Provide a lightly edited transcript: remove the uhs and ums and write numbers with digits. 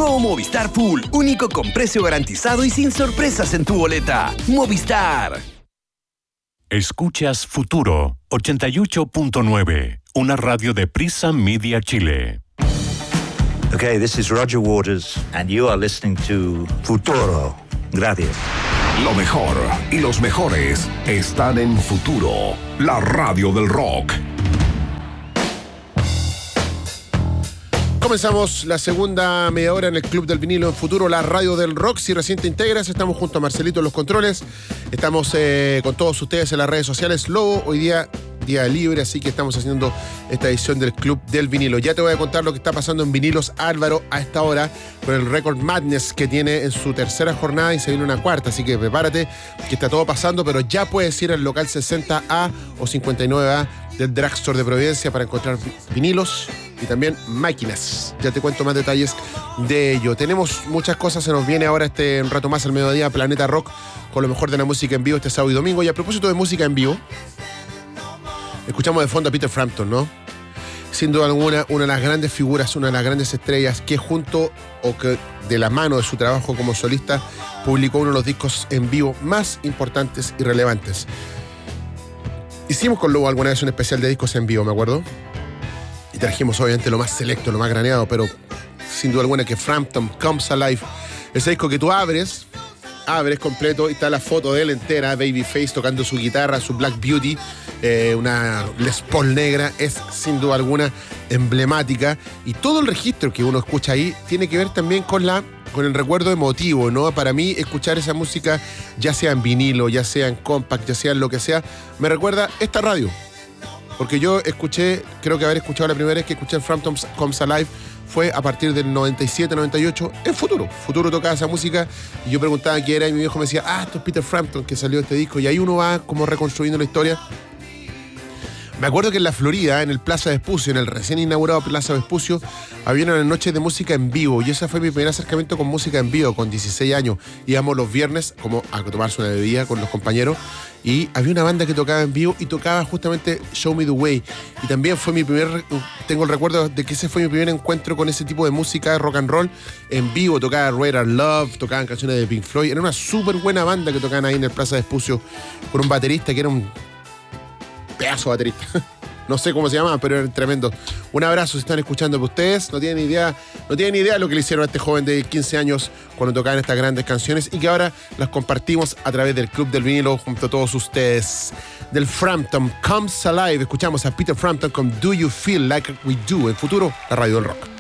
Nuevo Movistar Full, único con precio garantizado y sin sorpresas en tu boleta. Movistar. Escuchas Futuro 88.9, una radio de Prisa Media Chile. Okay, this is Roger Waters, and you are listening to Futuro. Gracias. Lo mejor y los mejores están en Futuro, la radio del rock. Comenzamos la segunda media hora en el Club del Vinilo en Futuro, la radio del rock. Si recién te integras, estamos junto a Marcelito en los controles. Estamos con todos ustedes en las redes sociales. Lobo, hoy día libre, así que estamos haciendo esta edición del Club del Vinilo. Ya te voy a contar lo que está pasando en Vinilos Álvaro a esta hora con el Record Madness que tiene en su tercera jornada y se viene una cuarta, así que prepárate que está todo pasando, pero ya puedes ir al local 60A o 59A del Drugstore de Providencia para encontrar vinilos y también máquinas. Ya te cuento más detalles de ello. Tenemos muchas cosas, se nos viene ahora un rato más al mediodía Planeta Rock con lo mejor de la música en vivo este sábado y domingo. Y a propósito de música en vivo, escuchamos de fondo a Peter Frampton, ¿no? Sin duda alguna, una de las grandes figuras, una de las grandes estrellas que junto o que de la mano de su trabajo como solista publicó uno de los discos en vivo más importantes y relevantes. Hicimos con Lobo alguna vez un especial de discos en vivo, me acuerdo. Y trajimos obviamente lo más selecto, lo más graneado, pero sin duda alguna que Frampton Comes Alive, ese disco que tú abres completo y está la foto de él entera, Babyface tocando su guitarra, su Black Beauty, una Les Paul negra, es sin duda alguna emblemática, y todo el registro que uno escucha ahí tiene que ver también con el recuerdo emotivo, ¿no? Para mí, escuchar esa música, ya sea en vinilo, ya sea en compact, ya sea en lo que sea, me recuerda esta radio. Porque yo creo que haber escuchado la primera vez que escuché el Frampton Comes Alive fue a partir del 97, 98, en Futuro. Futuro tocaba esa música y yo preguntaba quién era y mi viejo me decía, esto es Peter Frampton que salió de este disco, y ahí uno va como reconstruyendo la historia. Me acuerdo que en la Florida, en el Plaza Vespucio, en el recién inaugurado Plaza Vespucio, había una noche de música en vivo, y ese fue mi primer acercamiento con música en vivo, con 16 años. Íbamos los viernes como a tomarse una bebida con los compañeros, y había una banda que tocaba en vivo y tocaba justamente Show Me The Way. Y también fue tengo el recuerdo de que ese fue mi primer encuentro con ese tipo de música rock and roll en vivo. Tocaba Rare Love, tocaban canciones de Pink Floyd. Era una súper buena banda que tocaban ahí en el Plaza Vespucio con un baterista que era un pedazo de baterista. No sé cómo se llama, pero era tremendo. Un abrazo si están escuchando por ustedes. No tienen idea lo que le hicieron a este joven de 15 años cuando tocaban estas grandes canciones y que ahora las compartimos a través del Club del Vinilo junto a todos ustedes. Del Frampton Comes Alive, escuchamos a Peter Frampton con Do You Feel Like We Do en Futuro, la radio del rock.